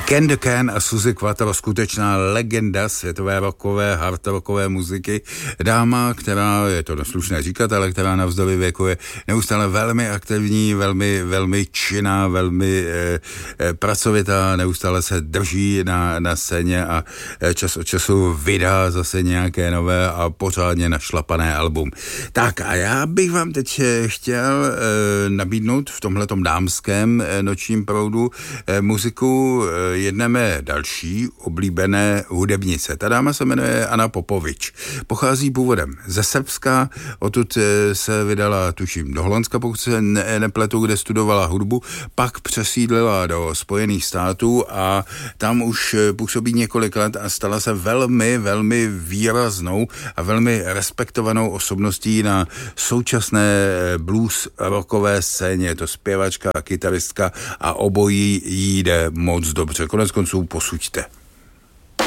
Ken de Can a Suzy Quattro, skutečná legenda světové rockové, hard rockové muziky. Dáma, která, je to neslušné říkat, ale která navzdory věku je neustále velmi aktivní, velmi činná, velmi pracovitá, neustále se drží na scéně a čas od času vydá zase nějaké nové a pořádně našlapané album. Tak a já bych vám teď chtěl nabídnout v tomhletom dámském nočním proudu muziku jedné mé další oblíbené hudebnice. Ta dáma se jmenuje Anna Popovič. Pochází původem ze Srbska, odtud se vydala, tuším, do Holandska, pokud se nepletu, kde studovala hudbu, pak přesídlila do Spojených států a tam už působí několik let a stala se velmi výraznou a velmi respektovanou osobností na současné blues rockové scéně. Je to zpěvačka, kytaristka a obojí jí jde moc dobře. Konec konců posuďte.